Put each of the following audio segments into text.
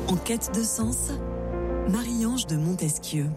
En quête de sens, Marie-Ange de Montesquieu.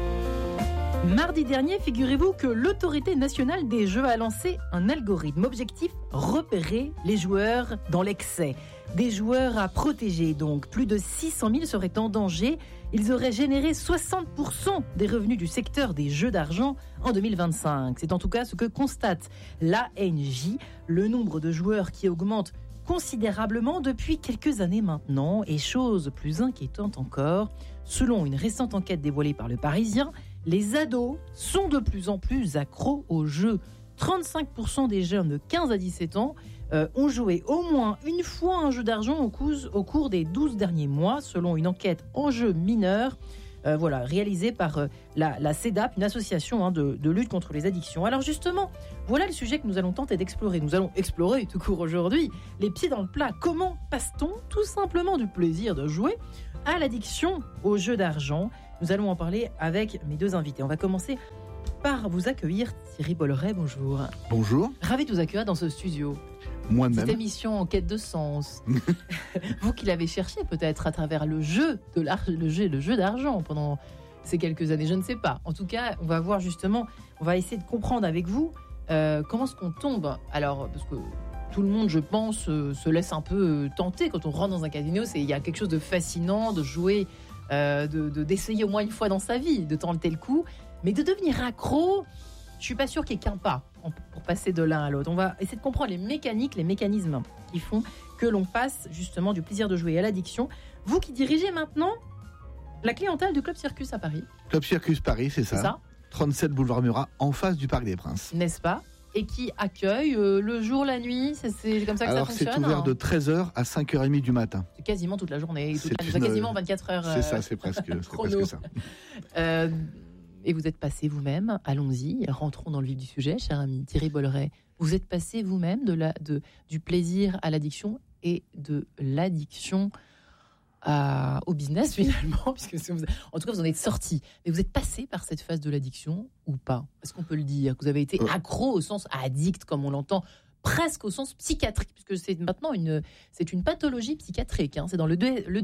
Mardi dernier, figurez-vous que l'Autorité nationale des jeux a lancé un algorithme. Objectif, repérer les joueurs dans l'excès. Des joueurs à protéger donc. Plus de 600 000 seraient en danger. Ils auraient généré 60% des revenus du secteur des jeux d'argent en 2025. C'est en tout cas ce que constate l'ANJ. Le nombre de joueurs qui augmente considérablement depuis quelques années maintenant. Et chose plus inquiétante encore, selon une récente enquête dévoilée par Le Parisien, les ados sont de plus en plus accros aux jeux. 35% des jeunes de 15 à 17 ans ont joué au moins une fois un jeu d'argent au cours des 12 derniers mois, selon une enquête en jeux mineurs réalisée par la CEDAP, une association de lutte contre les addictions. Alors justement, voilà le sujet que nous allons tenter d'explorer. Nous allons explorer tout court aujourd'hui, les pieds dans le plat. Comment passe-t-on tout simplement du plaisir de jouer à l'addiction aux jeux d'argent? Nous allons en parler avec mes deux invités. On va commencer par vous accueillir. Thierry Bolloré, bonjour. Bonjour. Ravi de vous accueillir dans ce studio. Moi-même. Cette émission en quête de sens. Vous qui l'avez cherché peut-être à travers le jeu d'argent pendant ces quelques années, je ne sais pas. En tout cas, on va voir justement, on va essayer de comprendre avec vous comment est-ce qu'on tombe. Alors, parce que tout le monde, je pense, se laisse un peu tenter quand on rentre dans un casino. Il y a quelque chose de fascinant de jouer, d'essayer au moins une fois dans sa vie, de tenter le coup. Mais de devenir accro, je suis pas sûre qu'il y ait qu'un pas pour passer de l'un à l'autre. On va essayer de comprendre les mécanismes qui font que l'on passe justement du plaisir de jouer à l'addiction. Vous qui dirigez maintenant la clientèle du Club Circus à Paris. Club Circus Paris, c'est ça. 37 boulevard Murat, en face du Parc des Princes. N'est-ce pas? Et qui accueille le jour, la nuit, c'est comme ça que Alors, ça fonctionne. C'est ouvert de 13h à 5h30 du matin. C'est quasiment toute la journée, quasiment 24 heures. C'est ça, c'est presque ça. Et vous êtes passé vous-même, allons-y, rentrons dans le vif du sujet, cher ami Thierry Bolloré. Vous êtes passé vous-même du plaisir à l'addiction et de l'addiction au business finalement, puisque en tout cas vous en êtes sorti. Mais vous êtes passé par cette phase de l'addiction ou pas? Est-ce qu'on peut le dire? Que vous avez été accro au sens addict, comme on l'entend, presque au sens psychiatrique, puisque c'est maintenant c'est une pathologie psychiatrique. C'est dans le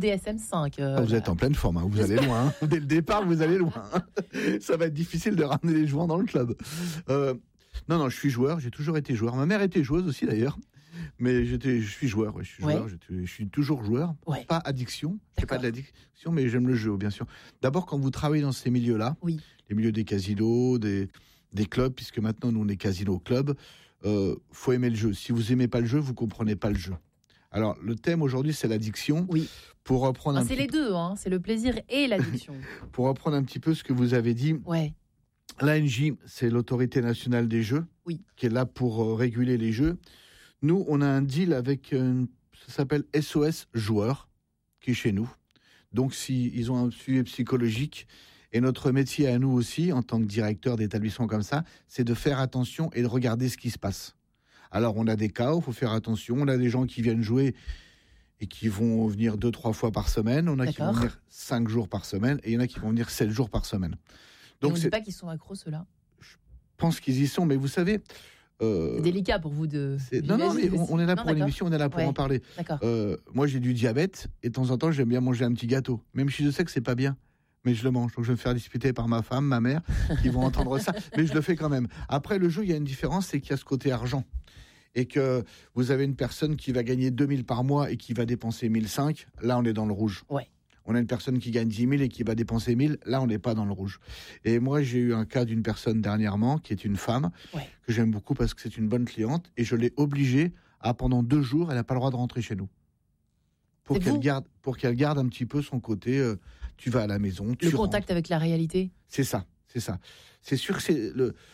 DSM-5. Vous êtes en pleine forme, vous allez loin. Dès le départ, vous allez loin. Ça va être difficile de ramener les joueurs dans le club. Non, je suis joueur, j'ai toujours été joueur. Ma mère était joueuse aussi d'ailleurs. Mais je suis joueur, je suis toujours joueur. Ouais. Pas addiction, je fais pas de l'addiction, mais j'aime le jeu, bien sûr. D'abord, quand vous travaillez dans ces milieux-là, les milieux des casinos, des clubs, puisque maintenant nous on est casino club, faut aimer le jeu. Si vous aimez pas le jeu, vous comprenez pas le jeu. Alors le thème aujourd'hui c'est l'addiction. Oui. Pour reprendre c'est les deux, c'est le plaisir et l'addiction. Pour reprendre un petit peu ce que vous avez dit. Ouais. L'ANJ, c'est l'autorité nationale des jeux, qui est là pour réguler les jeux. Nous, on a un deal avec, ça s'appelle SOS Joueurs, qui est chez nous. Donc, ils ont un suivi psychologique. Et notre métier à nous aussi, en tant que directeur d'établissement comme ça, c'est de faire attention et de regarder ce qui se passe. Alors, on a des cas où il faut faire attention. On a des gens qui viennent jouer et qui vont venir 2-3 fois par semaine. On a qui vont venir 5 jours par semaine. Et il y en a qui vont venir 7 jours par semaine. Donc, on ne dit pas qu'ils sont accros, ceux-là? Je pense qu'ils y sont, mais vous savez... C'est délicat pour vous de... Non, mais on est là pour l'émission, on est là pour en parler. Moi, j'ai du diabète et de temps en temps, j'aime bien manger un petit gâteau. Même si je sais que c'est pas bien, mais je le mange. Donc, je vais me faire disputer par ma femme, ma mère, qui vont entendre ça. Mais je le fais quand même. Après, le jeu, il y a une différence, c'est qu'il y a ce côté argent. Et que vous avez une personne qui va gagner 2000 par mois et qui va dépenser 1005, là, on est dans le rouge. Ouais. On a une personne qui gagne 10 000 et qui va dépenser 1000. Là, on n'est pas dans le rouge. Et moi, j'ai eu un cas d'une personne dernièrement qui est une femme que j'aime beaucoup parce que c'est une bonne cliente. Et je l'ai obligée à, pendant 2 jours, elle n'a pas le droit de rentrer chez nous. Pour qu'elle garde un petit peu son côté, tu vas à la maison, tu rentres. Le contact avec la réalité. C'est ça. C'est sûr que c'est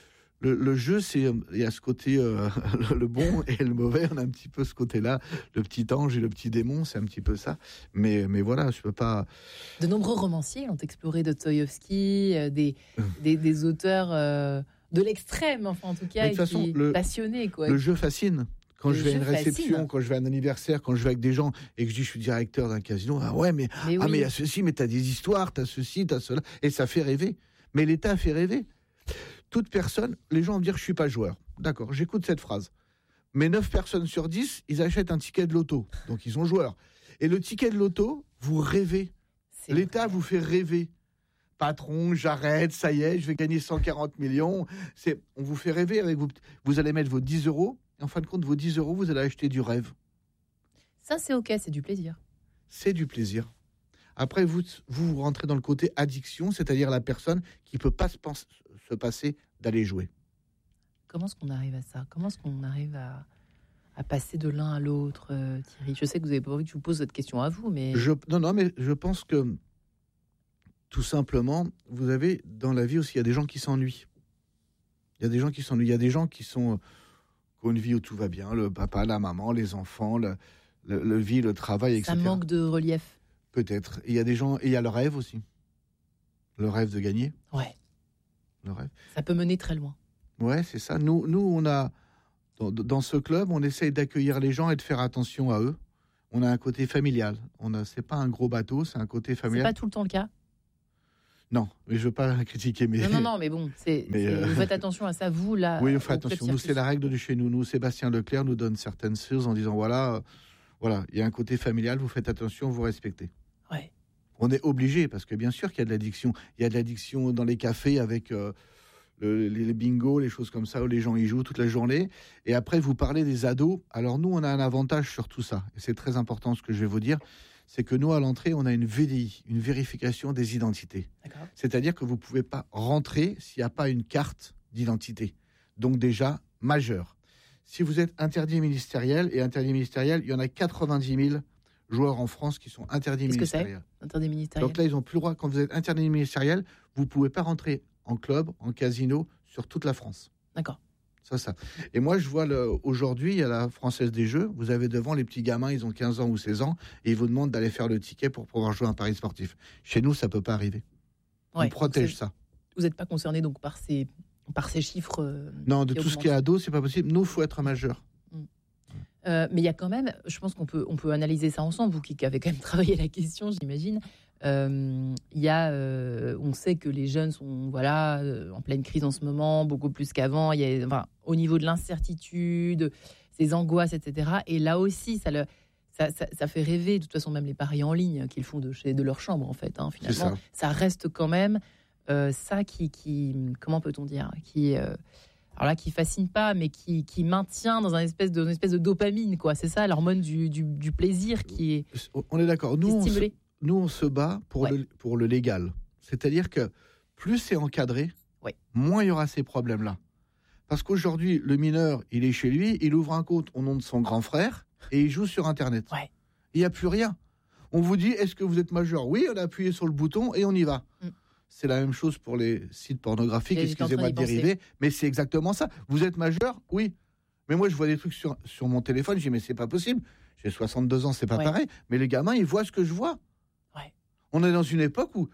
le jeu, il y a ce côté, le bon et le mauvais, on a un petit peu ce côté-là, le petit ange et le petit démon, c'est un petit peu ça. Mais voilà, je peux pas... De nombreux romanciers ont exploré Dostoïevski, des auteurs de l'extrême, enfin en tout cas, passionnés. Le jeu fascine. Quand je vais à une réception, quand je vais à un anniversaire, quand je vais avec des gens et que je dis je suis directeur d'un casino, mais il y a ceci, mais t'as des histoires, t'as ceci, t'as cela, et ça fait rêver. Mais l'État fait rêver. Toute personne, les gens vont me dire je suis pas joueur. D'accord, j'écoute cette phrase. Mais 9 personnes sur 10, ils achètent un ticket de loto. Donc ils sont joueurs. Et le ticket de loto, vous rêvez. L'État vous fait rêver. Patron, j'arrête, ça y est, je vais gagner 140 millions. On vous fait rêver avec vous. Vous allez mettre vos 10 euros. Et en fin de compte, vos 10 euros, vous allez acheter du rêve. Ça, c'est OK, c'est du plaisir. C'est du plaisir. Après, vous rentrez dans le côté addiction, c'est-à-dire la personne qui ne peut pas se passer d'aller jouer. Comment est-ce qu'on arrive à ça ? Comment est-ce qu'on arrive à passer de l'un à l'autre, Thierry ? Je sais que vous n'avez pas envie que je vous pose cette question à vous, mais... Non, mais je pense que, tout simplement, vous avez, dans la vie aussi, il y a des gens qui s'ennuient. Il y a des gens qui s'ennuient. Il y a des gens qui ont une vie où tout va bien, le papa, la maman, les enfants, le vie, le travail, etc. Ça manque de relief. Peut-être. Et il y a des gens, et il y a le rêve aussi. Le rêve de gagner. Ouais. Le rêve. Ça peut mener très loin. Ouais, c'est ça. Nous, on a, dans ce club, on essaye d'accueillir les gens et de faire attention à eux. On a un côté familial. C'est pas un gros bateau, c'est un côté familial. C'est pas tout le temps le cas. Non, mais je veux pas critiquer. Mais... Non, mais bon, vous faites attention à ça, vous, là. Oui, on fait attention. Nous, c'est la règle de chez nous. Nous, Sébastien Leclerc nous donne certaines choses en disant, voilà, il y a un côté familial, vous faites attention, vous respectez. Ouais. On est obligé, parce que bien sûr qu'il y a de l'addiction. Il y a de l'addiction dans les cafés avec les bingos, les choses comme ça, où les gens y jouent toute la journée. Et après, vous parlez des ados. Alors nous, on a un avantage sur tout ça. Et c'est très important ce que je vais vous dire. C'est que nous, à l'entrée, on a une VDI, une vérification des identités. D'accord. C'est-à-dire que vous ne pouvez pas rentrer s'il n'y a pas une carte d'identité. Donc déjà, majeur. Si vous êtes interdit ministériel, il y en a 90 000 joueurs en France qui sont interdits ministériels. Qu'est-ce que c'est, interdit ministériel ? Donc là, ils n'ont plus le droit. Quand vous êtes interdit ministériel, vous ne pouvez pas rentrer en club, en casino, sur toute la France. D'accord. Ça. Et moi, je vois aujourd'hui, il y a la Française des Jeux. Vous avez devant les petits gamins, ils ont 15 ans ou 16 ans, et ils vous demandent d'aller faire le ticket pour pouvoir jouer à un pari sportif. Chez nous, ça ne peut pas arriver. Ouais, on protège ça. Vous n'êtes pas concerné donc par ces chiffres non, de tout ce qui est ado, c'est pas possible. Nous, il faut être majeur. Mais il y a quand même, je pense qu'on peut analyser ça ensemble, vous qui avez quand même travaillé la question, j'imagine. On sait que les jeunes sont en pleine crise en ce moment, beaucoup plus qu'avant. Au niveau de l'incertitude, ces angoisses, etc. Et là aussi, ça fait rêver. De toute façon, même les paris en ligne qu'ils font de leur chambre, en fait. Finalement, ça reste quand même ça qui comment peut-on dire, qui fascine pas, mais qui maintient dans une espèce de dopamine, quoi. C'est ça, l'hormone du plaisir qui est. On est d'accord. Nous, on se bat pour le légal. C'est-à-dire que plus c'est encadré, moins il y aura ces problèmes-là. Parce qu'aujourd'hui, le mineur, il est chez lui, il ouvre un compte au nom de son grand frère et il joue sur Internet. Ouais. Il n'y a plus rien. On vous dit, est-ce que vous êtes majeur ? Oui, on a appuyé sur le bouton et on y va. C'est la même chose pour les sites pornographiques, excusez-moi de dériver, mais c'est exactement ça. Vous êtes majeur ? Oui. Mais moi, je vois des trucs sur mon téléphone, je dis, mais c'est pas possible. J'ai 62 ans, c'est pas pareil. Mais les gamins, ils voient ce que je vois. Ouais. On est dans une époque où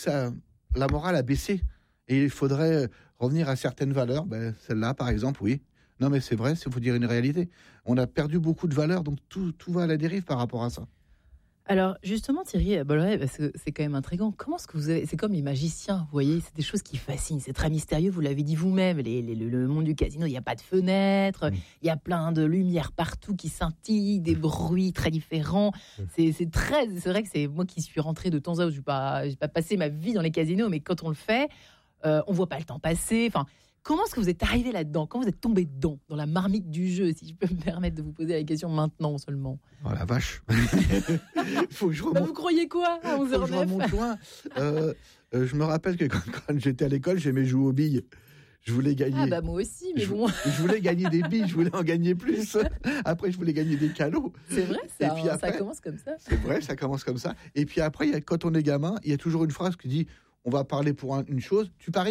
la morale a baissé. Et il faudrait revenir à certaines valeurs. Celle-là, par exemple, oui. Non, mais c'est vrai, il faut dire une réalité. On a perdu beaucoup de valeurs, donc tout va à la dérive par rapport à ça. Alors, justement, Thierry, parce que c'est quand même intriguant. Comment est-ce que vous avez... C'est comme les magiciens, vous voyez, c'est des choses qui fascinent. C'est très mystérieux, vous l'avez dit vous-même. Le monde du casino, il n'y a pas de fenêtres, il y a plein de lumières partout qui scintillent, des bruits très différents. C'est vrai que c'est moi qui suis rentrée de temps à autre. Je n'ai pas passé ma vie dans les casinos, mais quand on le fait, on ne voit pas le temps passer. Enfin, comment est-ce que vous êtes arrivé là-dedans ? Comment vous êtes tombé dedans, dans la marmite du jeu, si je peux me permettre de vous poser la question maintenant seulement ? Oh la vache. Faut que je remonte. Vous croyez quoi à 11h09 ? Je remonte loin. Je me rappelle que quand j'étais à l'école, j'aimais jouer aux billes. Je voulais gagner. Ah moi aussi, mais bon. Je voulais gagner des billes, je voulais en gagner plus. Après, je voulais gagner des calots. C'est vrai, ça commence comme ça. C'est vrai, ça commence comme ça. Et puis après, quand on est gamin, il y a toujours une phrase qui dit, on va parler pour une chose, tu paries ?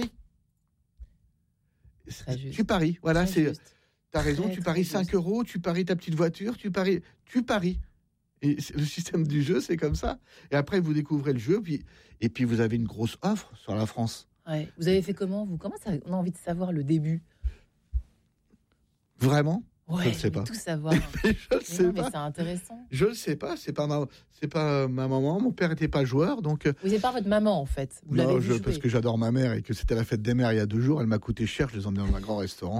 Tu paries, voilà, tu as raison, tu paries 5 €, tu paries ta petite voiture, tu paries. Et le système du jeu, c'est comme ça. Et après, vous découvrez le jeu, et puis vous avez une grosse offre sur la France. Ouais. Vous avez fait comment, vous ? On a envie de savoir le début. Vraiment ? Ouais, je ne sais pas. Tout savoir. Mais c'est intéressant. Je ne sais pas. C'est pas ma maman. Mon père n'était pas joueur, donc. Vous n'êtes pas votre maman en fait. Vous l'avez vu jouer. Parce que j'adore ma mère et que c'était la fête des mères il y a 2 jours. Elle m'a coûté cher. Je les ai emmenés dans un grand restaurant.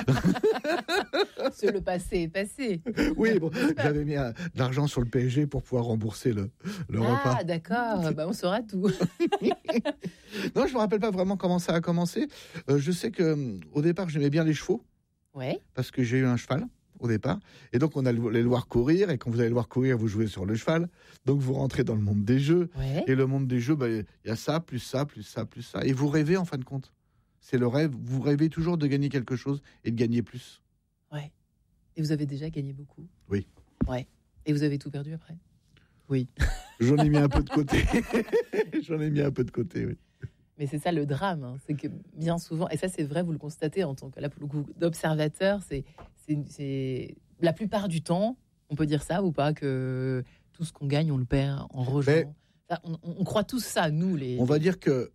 Le passé est passé. Oui, bon, j'avais mis de l'argent sur le PSG pour pouvoir rembourser le repas. Ah d'accord. On saura tout. Non, je me rappelle pas vraiment comment ça a commencé. Je sais que au départ, j'aimais bien les chevaux. Ouais. Parce que j'ai eu un cheval au départ. Et donc, on allait le voir courir. Et quand vous allez le voir courir, vous jouez sur le cheval. Donc, vous rentrez dans le monde des jeux. Ouais. Et le monde des jeux, il y a ça, plus ça, plus ça, plus ça. Et vous rêvez, en fin de compte. C'est le rêve. Vous rêvez toujours de gagner quelque chose et de gagner plus. Ouais. Et vous avez déjà gagné beaucoup. Oui. Ouais. Et vous avez tout perdu après. Oui. J'en ai mis un peu de côté. Oui. Mais c'est ça le drame, hein. C'est que bien souvent, et ça c'est vrai, vous le constatez en tant que là, pour le coup, d'observateur, c'est la plupart du temps, on peut dire ça ou pas, que tout ce qu'on gagne, on le perd en rejouant. On croit tous ça, nous les. On va dire que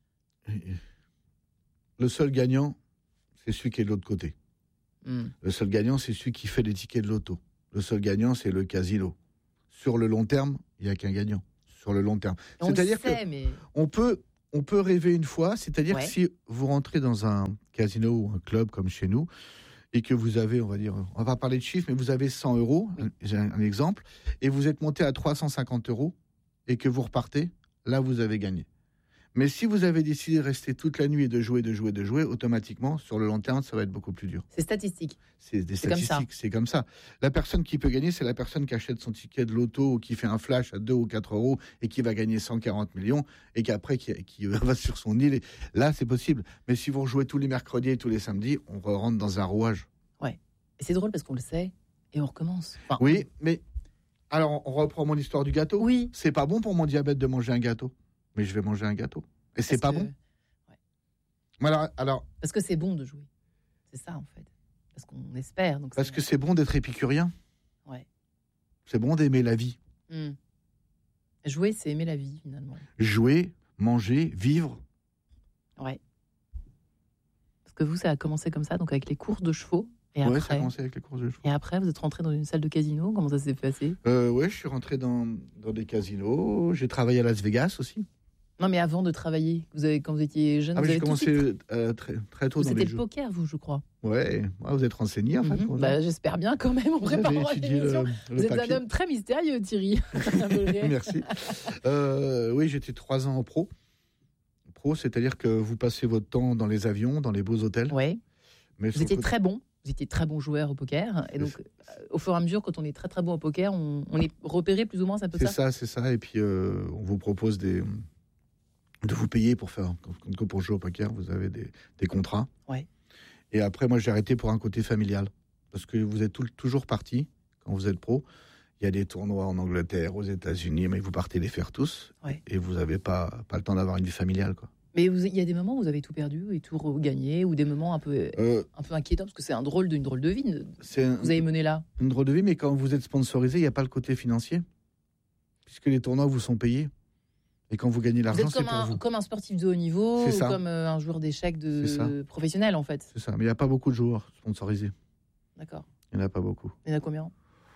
le seul gagnant, c'est celui qui est de l'autre côté. Le seul gagnant, c'est celui qui fait les tickets de loto. Le seul gagnant, c'est le casino. Sur le long terme, il n'y a qu'un gagnant. Sur le long terme. C'est-à-dire qu'on peut rêver une fois, c'est-à-dire que si vous rentrez dans un casino ou un club comme chez nous, et que vous avez, on va parler de chiffres, mais vous avez 100 €, j'ai un exemple, et vous êtes monté à 350 €, et que vous repartez, là vous avez gagné. Mais si vous avez décidé de rester toute la nuit et de jouer, automatiquement, sur le long terme, ça va être beaucoup plus dur. C'est statistique. C'est des statistiques, c'est comme ça. La personne qui peut gagner, c'est la personne qui achète son ticket de loto ou qui fait un flash à 2 ou 4 € et qui va gagner 140 millions et qu'après, qui va sur son île. Là, c'est possible. Mais si vous rejouez tous les mercredis et tous les samedis, on rentre dans un rouage. Ouais. Et c'est drôle parce qu'on le sait et on recommence. Oui, mais alors, on reprend mon histoire du gâteau. Oui. C'est pas bon pour mon diabète de manger un gâteau. Mais je vais manger un gâteau. Et c'est pas bon. Ouais. Alors, parce que c'est bon de jouer. C'est ça, en fait. Parce qu'on espère. Donc parce que c'est bon d'être épicurien. Ouais. C'est bon d'aimer la vie. Jouer, c'est aimer la vie, finalement. Jouer, manger, vivre. Ouais. Parce que vous, ça a commencé comme ça, donc avec les courses de chevaux. Et ouais, après, ça a commencé avec les courses de chevaux. Et après, vous êtes rentré dans une salle de casino. Comment ça s'est passé ? Ouais, je suis rentré dans des casinos. J'ai travaillé à Las Vegas aussi. Non, mais avant de travailler, quand vous étiez jeune, vous avez j'ai commencé très tôt dans les jeux. C'était le poker, vous, je crois. Ouais, vous êtes renseigné, en fait. J'espère bien quand même en préparant l'émission. Vous êtes un homme très mystérieux, Thierry. Merci. Oui, j'étais 3 ans en pro. Pro, c'est-à-dire que vous passez votre temps dans les avions, dans les beaux hôtels. Ouais. Mais vous étiez très bon. Vous étiez très bon joueur au poker. Et donc, au fur et à mesure, quand on est très très bon au poker, on est repéré plus ou moins, c'est un peu ça. C'est ça. Et puis, on vous propose de vous payer pour jouer au poker. Vous avez des contrats. Ouais. Et après, moi, j'ai arrêté pour un côté familial. Parce que vous êtes toujours parti, quand vous êtes pro. Il y a des tournois en Angleterre, aux États-Unis, mais vous partez les faire tous. Ouais. Et vous n'avez pas le temps d'avoir une vie familiale, quoi. Mais il y a des moments où vous avez tout perdu et tout regagné, ou des moments un peu inquiétants, parce que c'est une drôle de vie. Vous avez mené là. Une drôle de vie, mais quand vous êtes sponsorisé, il n'y a pas le côté financier. Puisque les tournois vous sont payés. Et quand vous gagnez l'argent, c'est pour vous. Comme un sportif de haut niveau, ou comme un joueur d'échecs professionnel, en fait. C'est ça, mais il n'y a pas beaucoup de joueurs sponsorisés. D'accord. Il n'y en a pas beaucoup. Il y en a combien ?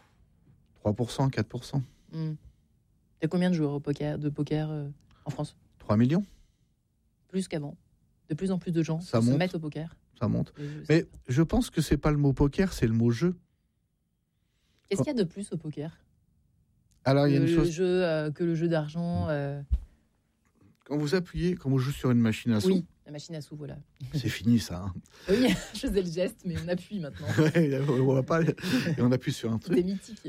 3%, 4%. Il y a combien de joueurs de poker en France ? 3 millions. Plus qu'avant. De plus en plus de gens se mettent au poker. Ça monte. Mais je pense que c'est pas le mot poker, c'est le mot jeu. Qu'est-ce qu'il y a de plus au poker ? Alors, il y a une chose... que le jeu d'argent. Quand vous appuyez, quand vous jouez sur une machine à sous. Oui, la machine à sous, voilà. C'est fini, ça. Hein. Oui, je faisais le geste, mais on appuie maintenant. On va pas. Et on appuie sur un truc. C'est mythique.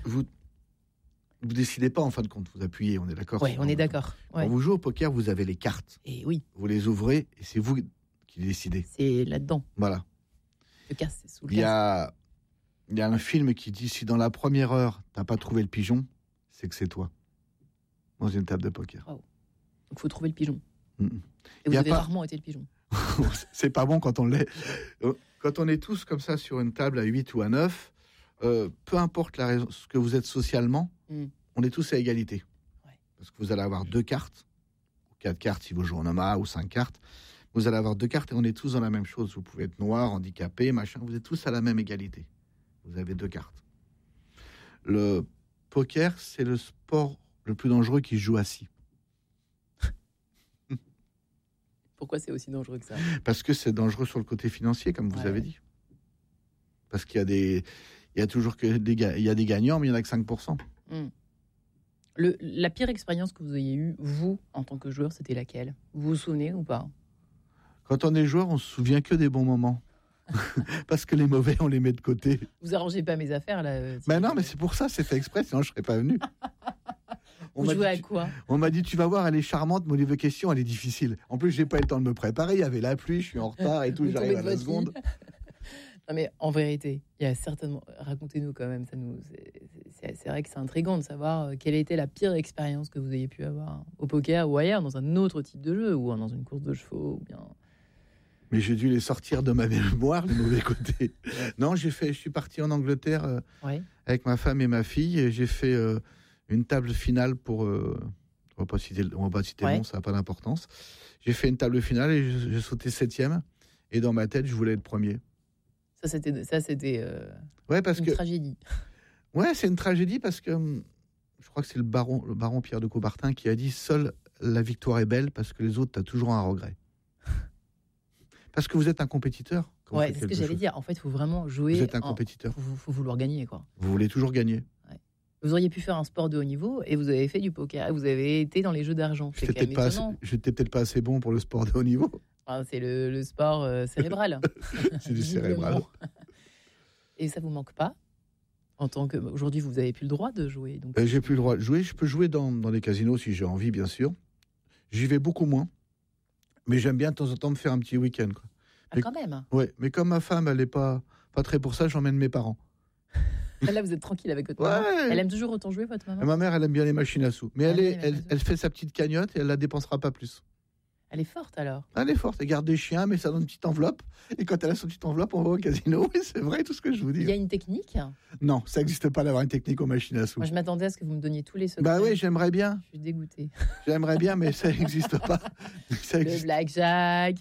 Vous décidez pas en fin de compte, vous appuyez, on est d'accord ? Oui, on est d'accord. Ouais. Quand vous jouez au poker, vous avez les cartes. Et oui. Vous les ouvrez et c'est vous qui décidez. C'est là-dedans. Voilà. Le casse, c'est sous le casse. Il y a un film qui dit si dans la première heure, t'as pas trouvé le pigeon, c'est que c'est toi. Dans une table de poker. Wow. Donc il faut trouver le pigeon. Et vous avez rarement été le pigeon. C'est pas bon quand on l'est. Quand on est tous comme ça sur une table à 8 ou à 9, peu importe la raison, ce que vous êtes socialement, on est tous à égalité. Ouais. Parce que vous allez avoir 2 cartes, ou 4 cartes si vous jouez en Omaha, ou 5 cartes. Vous allez avoir 2 cartes et on est tous dans la même chose. Vous pouvez être noir, handicapé, machin. Vous êtes tous à la même égalité. Vous avez 2 cartes. Le poker, c'est le sport le plus dangereux qui se joue assis. Pourquoi c'est aussi dangereux que ça ? Parce que c'est dangereux sur le côté financier, comme vous avez dit. Parce qu'il y a toujours il y a des gagnants, mais il n'y en a que 5%. La pire expérience que vous ayez eue, vous, en tant que joueur, c'était laquelle ? Vous vous souvenez ou pas ? Quand on est joueur, on se souvient que des bons moments. Parce que les mauvais, on les met de côté. Vous arrangez pas mes affaires, là. Mais non, mais c'est pour ça, c'est fait exprès, sinon je serais pas venu. Vous jouez à quoi ? On m'a dit, tu vas voir, elle est charmante, mais au niveau question, elle est difficile. En plus, j'ai pas eu le temps de me préparer, il y avait la pluie, je suis en retard et tout, j'arrive à la seconde. Non, mais en vérité, il y a certainement... Racontez-nous quand même, c'est vrai que c'est intriguant de savoir quelle était la pire expérience que vous ayez pu avoir au poker ou ailleurs, dans un autre type de jeu, ou dans une course de chevaux, ou bien... Mais j'ai dû les sortir de ma mémoire, les mauvais côtés. Non, je suis parti en Angleterre avec ma femme et ma fille, et j'ai fait une table finale pour... on va pas citer le nom, ça n'a pas d'importance. J'ai fait une table finale et j'ai sauté 7e, et dans ma tête, je voulais être premier. Ça, c'était parce une tragédie. Ouais, c'est une tragédie parce que je crois que c'est le baron Pierre de Coubertin qui a dit « Seule la victoire est belle parce que les autres, tu as toujours un regret. » Parce que vous êtes un compétiteur. Ouais, c'est ce que j'allais dire. En fait, il faut vraiment jouer. Vous êtes un compétiteur. Il faut vouloir gagner, quoi. Vous voulez toujours gagner. Ouais. Vous auriez pu faire un sport de haut niveau et vous avez fait du poker. Vous avez été dans les jeux d'argent. Je n'étais peut-être pas assez bon pour le sport de haut niveau. Enfin, c'est le sport cérébral. C'est du cérébral. Et ça vous manque pas ? Aujourd'hui, vous avez plus le droit de jouer. Donc... j'ai plus le droit de jouer. Je peux jouer dans les casinos si j'ai envie, bien sûr. J'y vais beaucoup moins. Mais j'aime bien de temps en temps me faire un petit week-end. Quoi. Mais, quand même. Ouais, mais comme ma femme, elle n'est pas très pour ça, j'emmène mes parents. Là, vous êtes tranquille avec votre maman. Elle aime toujours autant jouer, votre maman ? Et ma mère, elle aime bien les machines à sous. Mais elle fait sa petite cagnotte et elle ne la dépensera pas plus. Elle est forte, alors ? Elle est forte. Elle garde des chiens, mais ça dans une petite enveloppe. Et quand elle a son petite enveloppe, on va au casino. Et c'est vrai, tout ce que je vous dis. Il y a une technique ? Non, ça n'existe pas d'avoir une technique aux machines à sous. Moi, je m'attendais à ce que vous me donniez tous les secrets. Bah oui, j'aimerais bien. Je suis dégoûtée. J'aimerais bien, mais ça n'existe pas. Le blackjack.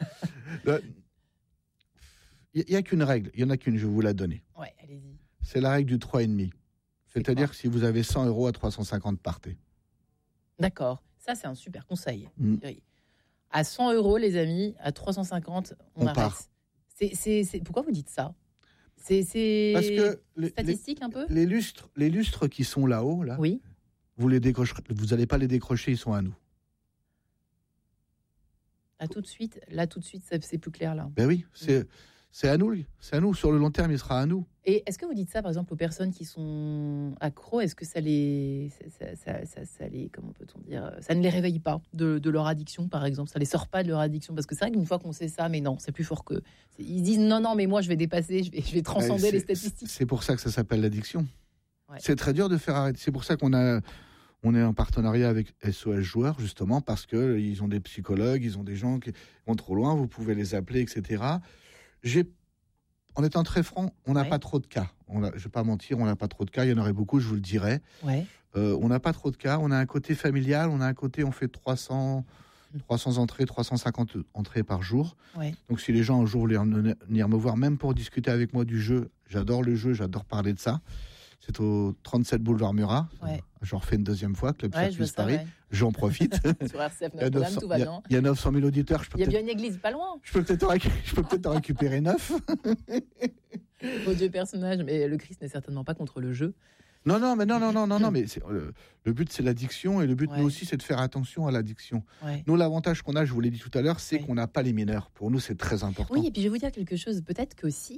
Il n'y a qu'une règle. Il n'y en a qu'une, je vais vous la donner. Ouais, allez-y. C'est la règle du 3,5. C'est-à-dire que si vous avez 100 € à 350, partez. D'accord. Ça, c'est un super conseil. À 100 €, les amis, à 350, on arrête. Part. Pourquoi vous dites ça ? C'est parce que statistique un peu. Les lustres qui sont là-haut, là, oui. Vous n'allez pas les décrocher, ils sont à nous. Là tout de suite, c'est plus clair là. Ben oui, c'est à nous. C'est à nous. Sur le long terme, il sera à nous. Et est-ce que vous dites ça, par exemple, aux personnes qui sont accros ? Est-ce que ça les comment peut-on dire ? Ça ne les réveille pas de leur addiction, par exemple ? Ça les sort pas de leur addiction ? Parce que c'est vrai qu'une fois qu'on sait ça, mais non, c'est plus fort qu'eux. Ils disent non, mais moi je vais dépasser, je vais transcender les statistiques. C'est pour ça que ça s'appelle l'addiction. Ouais. C'est très dur de faire arrêter. C'est pour ça qu'on est en partenariat avec SOS Joueurs, justement, parce qu'ils ont des psychologues, ils ont des gens qui vont trop loin, vous pouvez les appeler, etc. En étant très franc, on n'a pas trop de cas. Je ne vais pas mentir, on n'a pas trop de cas. Il y en aurait beaucoup, je vous le dirais. Ouais. On n'a pas trop de cas. On a un côté familial, on a un côté, on fait 300 entrées, 350 entrées par jour. Ouais. Donc si les gens un jour voulaient venir me voir, même pour discuter avec moi du jeu, j'adore le jeu, j'adore parler de ça. C'est au 37 boulevard Murat. Ouais. J'en refais une deuxième fois, Club Circus Paris. J'en profite. Sur RCF Notre-Dame, tout va bien. Il y a 900 000 auditeurs. Il y a bien une église pas loin. Je peux peut-être en récupérer 9. Vos deux personnages, mais le Christ n'est certainement pas contre le jeu. Non, mais le but c'est l'addiction et le but nous aussi c'est de faire attention à l'addiction. Ouais. Nous, l'avantage qu'on a, je vous l'ai dit tout à l'heure, c'est qu'on n'a pas les mineurs. Pour nous, c'est très important. Oui, et puis je vais vous dire quelque chose. Peut-être qu'aussi,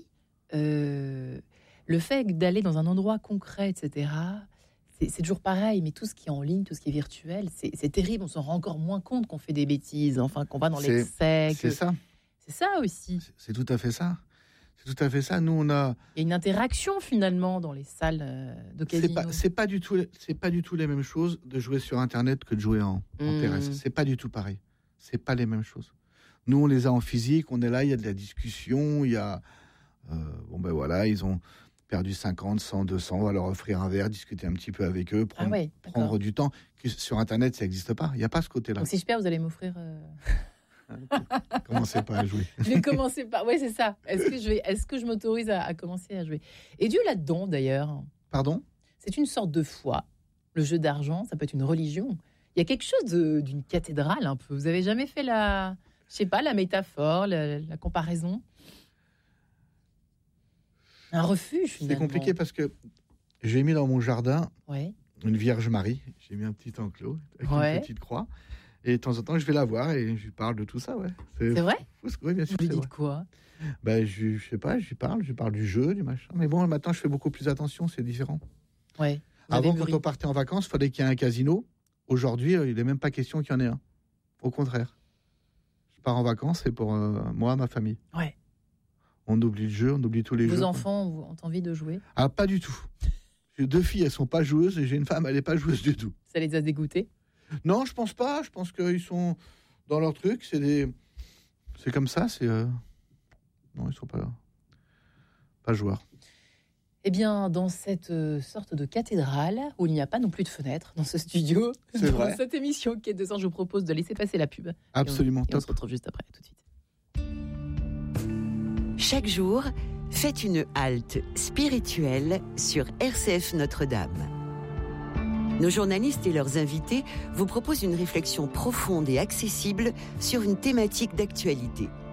le fait d'aller dans un endroit concret, etc., c'est toujours pareil, mais tout ce qui est en ligne, tout ce qui est virtuel, c'est terrible. On s'en rend encore moins compte qu'on fait des bêtises, enfin, qu'on va dans l'excès. C'est ça. C'est ça aussi. C'est tout à fait ça. C'est tout à fait ça. Nous, on a... Il y a une interaction, finalement, dans les salles de casino. C'est pas du tout les mêmes choses de jouer sur Internet que de jouer en terrestre. C'est pas du tout pareil. C'est pas les mêmes choses. Nous, on les a en physique, on est là, il y a de la discussion, il y a... ils ont... perdu 50, 100, 200, on va leur offrir un verre, discuter un petit peu avec eux, prendre du temps. Sur Internet, ça n'existe pas. Il n'y a pas ce côté-là. Donc si je perds, vous allez m'offrir Commencez pas à jouer. Je vais commencer par... Oui, c'est ça. Est-ce que je m'autorise à commencer à jouer? Et Dieu là-dedans, d'ailleurs. Pardon? C'est une sorte de foi. Le jeu d'argent, ça peut être une religion. Il y a quelque chose d'une cathédrale, un peu. Vous avez jamais fait la métaphore, la comparaison? Un refuge, finalement. C'est compliqué parce que j'ai mis dans mon jardin une Vierge Marie. J'ai mis un petit enclos avec une petite croix. Et de temps en temps, je vais la voir et je lui parle de tout ça. Ouais. C'est vrai? Oui, bien sûr. Vous lui dites quoi? Je sais pas, je lui parle du jeu, du machin. Mais bon, maintenant, je fais beaucoup plus attention, c'est différent. Ouais. Avant, quand on partait en vacances, il fallait qu'il y ait un casino. Aujourd'hui, il n'est même pas question qu'il y en ait un. Au contraire. Je pars en vacances, c'est pour moi, ma famille. Ouais. On oublie le jeu, on oublie tous les jeux. Vos enfants ont envie de jouer? Ah, pas du tout. J'ai 2 filles, elles sont pas joueuses, et j'ai une femme, elle n'est pas joueuse du tout. Ça les a dégoûtées? Non, je pense pas. Je pense qu'ils sont dans leur truc. C'est comme ça. Non, ils sont pas joueurs. Eh bien, dans cette sorte de cathédrale où il n'y a pas non plus de fenêtre dans ce studio, c'est dans vrai. Cette émission Quête de Sens, je vous propose de laisser passer la pub. Absolument, et on se retrouve juste après, tout de suite. Chaque jour, faites une halte spirituelle sur RCF Notre-Dame. Nos journalistes et leurs invités vous proposent une réflexion profonde et accessible sur une thématique d'actualité.